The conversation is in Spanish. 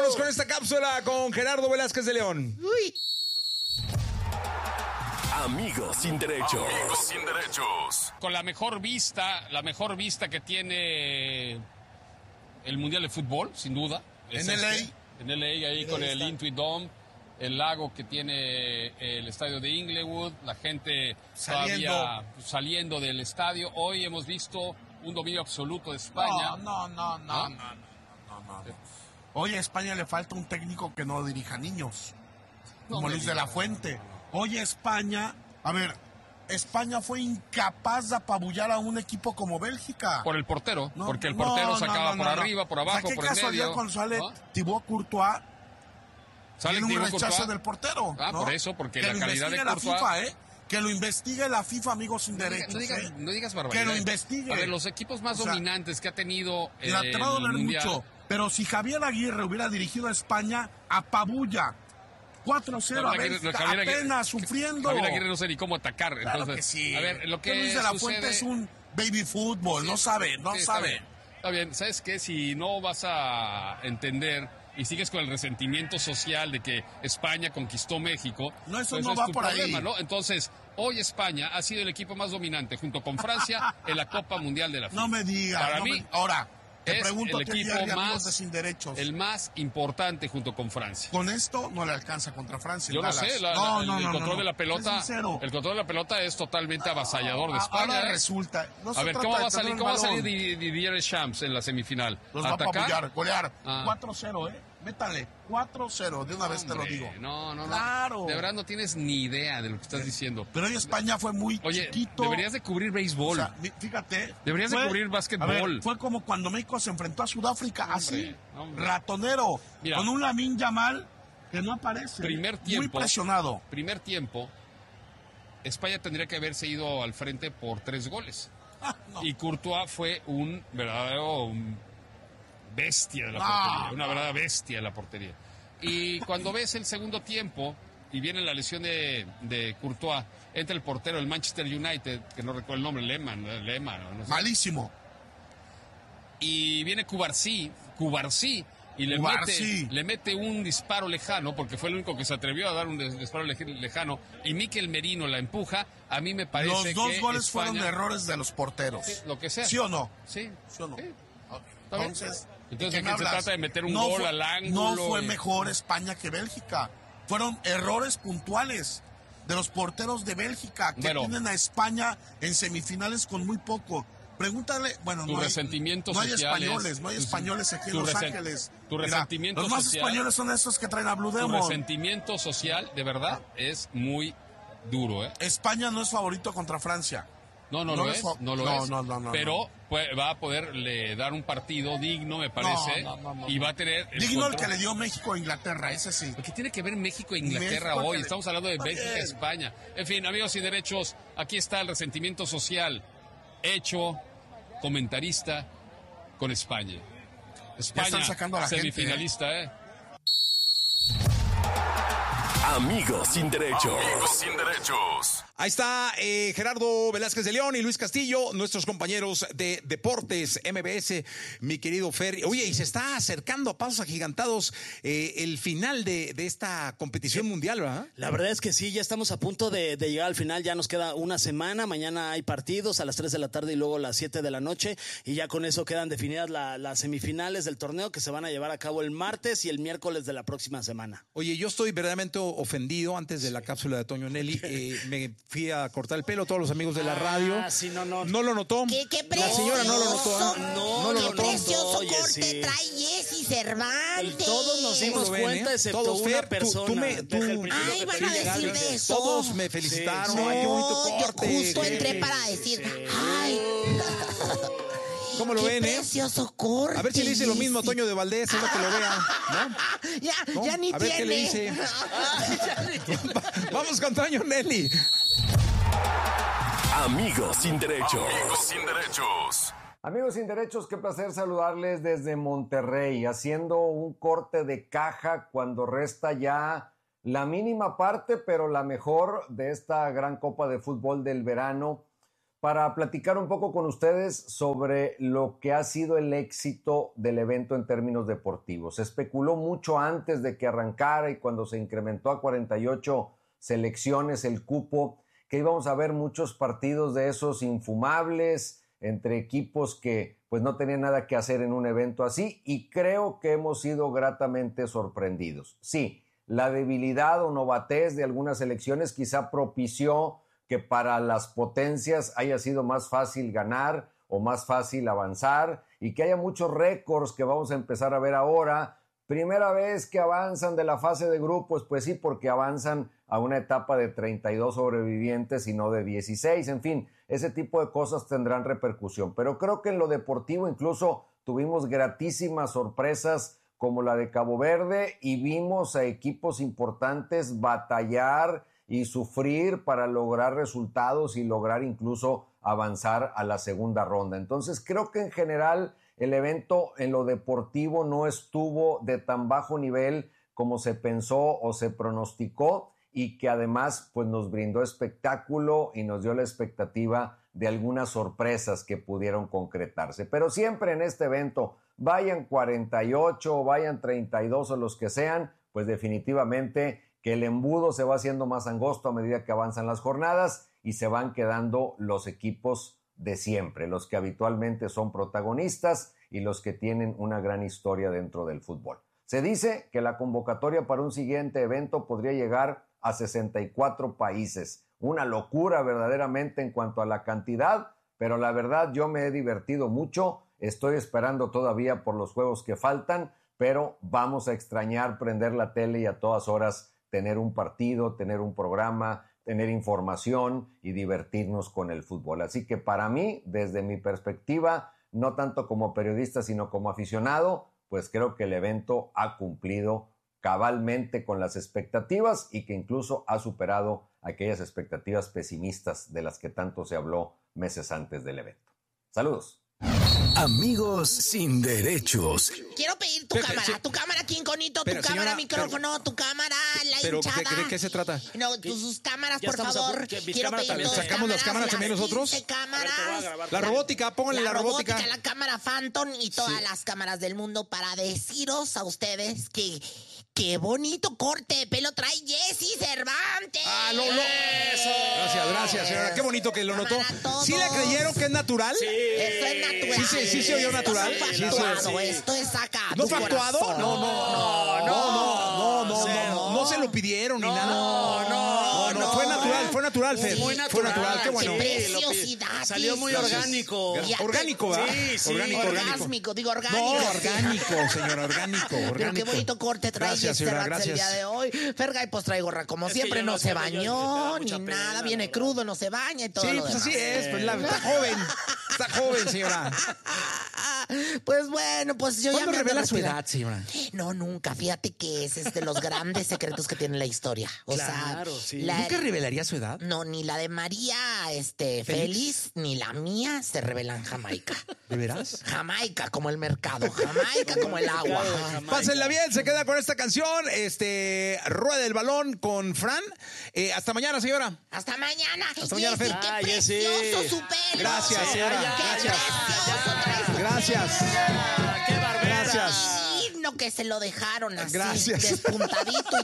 Vámonos con esta cápsula con Gerardo Velázquez de León. Uy. Amigos sin derecho. Amigos sin derechos. Con la mejor vista que tiene el Mundial de Fútbol, sin duda. En LA. En LA, ahí con el Intuit Dome, el lago que tiene el estadio de Inglewood, la gente todavía saliendo del estadio. Hoy hemos visto un dominio absoluto de España. No. Hoy a España le falta un técnico que no dirija niños, como Luis de la Fuente. Hoy España fue incapaz de apabullar a un equipo como Bélgica. Por el portero, porque el portero sacaba por arriba, por abajo, o sea, por el medio. Cuando sale Thibaut Courtois, sale tiene un Thibaut rechazo Courtois del portero. ¿no? Por eso, porque que la calidad de Courtois... la FIFA, que lo investigue la FIFA, amigos sin derechos. No digas barbaridad. Que lo investigue. A ver, los equipos más dominantes que ha tenido te va a doler mucho, pero si Javier Aguirre hubiera dirigido a España, apabulla. 4-0 a Bélgica, apenas sufriendo. Javier Aguirre no sé ni cómo atacar. Claro entonces, que sí. A ver, lo que Luis de la Fuente es un baby fútbol, no sabe. Está bien, ¿sabes qué? Si no vas a entender y sigues con el resentimiento social de que España conquistó México, no, eso pues no va tu por problema, ahí. ¿no? Entonces, hoy España ha sido el equipo más dominante junto con Francia en la Copa Mundial de la FIFA. No me digas. Para mí, ahora, te es pregunto, el equipo más de sin derechos. El más importante junto con Francia. Con esto no le alcanza contra Francia. Yo no sé, el control de la pelota, el control de la pelota es totalmente avasallador de España. Ahora resulta. A ver, ¿cómo va a salir Didier Deschamps en la semifinal? Los va a apabullar, golear. 4-0, métale. 4-0, de una vez te lo digo. No. Claro. De verdad no tienes ni idea de lo que estás diciendo. Pero hoy España fue muy chiquito. Deberías de cubrir béisbol. O sea, fíjate. Deberías de cubrir básquetbol. Fue como cuando México se enfrentó a Sudáfrica, así. Ratonero. Mira, con un Lamine Yamal que no aparece. Muy presionado. Primer tiempo, España tendría que haberse ido al frente por 3 goles. Y Courtois fue un verdadero bestia de la portería, una verdadera bestia de la portería. Y cuando ves el segundo tiempo y viene la lesión de Courtois, entra el portero del Manchester United, que no recuerdo el nombre, Lehmann, no sé. Malísimo. Y viene Cubarsí y le mete un disparo lejano, porque fue el único que se atrevió a dar un disparo lejano, y Mikel Merino la empuja. A mí me parece que los dos goles España... fueron errores de los porteros. Sí, lo que sea. ¿Sí o no? Sí. ¿Sí o no? Sí. Entonces aquí se trata de meter un gol al ángulo. No fue mejor España que Bélgica. Fueron errores puntuales de los porteros de Bélgica, que tienen a España en semifinales con muy poco. Pregúntale, no hay españoles aquí en Los Ángeles. Tu resentimiento los más social, españoles son estos que traen a Blue Demon. Tu resentimiento social, de verdad, es muy duro, ¿eh? España no es favorito contra Francia. No lo es. Pero va a poderle dar un partido digno, me parece. Y va a tener... Digno el que le dio México a Inglaterra, ese sí. ¿Qué tiene que ver México e Inglaterra hoy? Estamos hablando de Bélgica, España. En fin, amigos y derechos, aquí está el resentimiento social hecho comentarista con España. España, están sacando a la semifinalista, gente, Amigos sin derecho. Amigos sin derechos. Ahí está Gerardo Velázquez de León y Luis Castillo, nuestros compañeros de Deportes MBS, mi querido Fer. Oye, y se está acercando a pasos agigantados el final de esta competición mundial, ¿verdad? La verdad es que sí, ya estamos a punto de llegar al final, ya nos queda una semana, mañana hay partidos a las 3 de la tarde y luego a las 7 de la noche, y ya con eso quedan definidas las semifinales del torneo que se van a llevar a cabo el martes y el miércoles de la próxima semana. Oye, yo estoy verdaderamente ofendido antes de la cápsula de Toño Nelly. Me fui a cortar el pelo, todos los amigos de la radio. Sí, no. ¿No lo notó? ¿Qué La señora no lo notó. No lo notó. Precioso Oye, corte sí. trae Jessy Cervantes. Todos nos dimos cuenta, excepto todos, una Fer, persona. Ay, van a decir de eso. Todos me felicitaron. Sí. Ay, qué bonito corte. Yo justo entré para decir, ay... ¿Cómo lo ven, precioso corte. A ver si le dice lo mismo a Toño de Valdés, ahora que lo vea, ¿no? Ya ni a ver tiene. qué le dice. Vamos con Toño Nelly. Amigos sin derecho. Amigos sin derechos. Amigos sin derechos, qué placer saludarles desde Monterrey, haciendo un corte de caja cuando resta ya la mínima parte, pero la mejor de esta gran Copa de Fútbol del verano, para platicar un poco con ustedes sobre lo que ha sido el éxito del evento en términos deportivos. Se especuló mucho antes de que arrancara y cuando se incrementó a 48 selecciones el cupo, que íbamos a ver muchos partidos de esos infumables entre equipos que pues no tenían nada que hacer en un evento así, y creo que hemos sido gratamente sorprendidos. Sí, la debilidad o novatez de algunas selecciones quizá propició que para las potencias haya sido más fácil ganar o más fácil avanzar, y que haya muchos récords que vamos a empezar a ver ahora. Primera vez que avanzan de la fase de grupos, pues sí, porque avanzan a una etapa de 32 sobrevivientes y no de 16. En fin, ese tipo de cosas tendrán repercusión. Pero creo que en lo deportivo incluso tuvimos gratísimas sorpresas como la de Cabo Verde, y vimos a equipos importantes batallar y sufrir para lograr resultados y lograr incluso avanzar a la segunda ronda. Entonces creo que en general el evento en lo deportivo no estuvo de tan bajo nivel como se pensó o se pronosticó, y que además pues nos brindó espectáculo y nos dio la expectativa de algunas sorpresas que pudieron concretarse. Pero siempre en este evento, vayan 48 o vayan 32 o los que sean, pues definitivamente que el embudo se va haciendo más angosto a medida que avanzan las jornadas y se van quedando los equipos de siempre, los que habitualmente son protagonistas y los que tienen una gran historia dentro del fútbol. Se dice que la convocatoria para un siguiente evento podría llegar a 64 países. Una locura verdaderamente en cuanto a la cantidad, pero la verdad yo me he divertido mucho. Estoy esperando todavía por los juegos que faltan, pero vamos a extrañar prender la tele y a todas horas tener un partido, tener un programa, tener información y divertirnos con el fútbol. Así que para mí, desde mi perspectiva, no tanto como periodista, sino como aficionado, pues creo que el evento ha cumplido cabalmente con las expectativas y que incluso ha superado aquellas expectativas pesimistas de las que tanto se habló meses antes del evento. Saludos. Amigos sin derechos. Quiero pedir tu cámara, Quinconito, tu cámara, señora, micrófono, tu cámara, la pero hinchada. ¿de qué se trata? No, sus cámaras, Ya por estamos favor. Quiero pedir todas ¿Sacamos las cámaras también nosotros? 15 cámaras. La robótica, pónganle la robótica. La cámara Phantom y todas las cámaras del mundo para deciros a ustedes que qué bonito corte de pelo trae Jessy Cervantes. Ah, Gracias, señora. Qué bonito que lo notó. Todos. ¿Sí le creyeron que es natural? Sí. Esto es natural. Sí se oyó natural. Esto es actuado. Esto es acá. ¿No fue actuado? No se lo pidieron ni nada. No, fue natural, Fer. Muy Fue natural, qué bueno. Qué preciosidad. Salió muy orgánico. Orgánico, ¿verdad? Sí. Orgánico. No, orgánico, señora, orgánico. Pero qué bonito corte trae Gracias, señora, el día de hoy. Fergay pues trae gorra como siempre, no se bañó ni nada, viene crudo, no se baña y todo. Sí, pues así es, pues está joven, señora. Pues bueno, pues yo ya ¿Cuándo me revela ando su edad, señora? No, nunca. Fíjate que ese es de los grandes secretos que tiene la historia. Claro, sí. ¿Nunca revelaría su edad? No, ni la de María Félix, ni la mía se revelan Jamaica. ¿De veras? Jamaica como el mercado, Jamaica como el agua. Pásenla bien, se queda con esta canción. Rueda el balón con Fran. Hasta mañana, señora. Hasta mañana. Hasta mañana, Fer. Qué precioso su pelo. Gracias, señora. Qué precioso trae su Gracias. ¡Qué barbera! Gracias. Digno que se lo dejaron así, Gracias. despuntadito y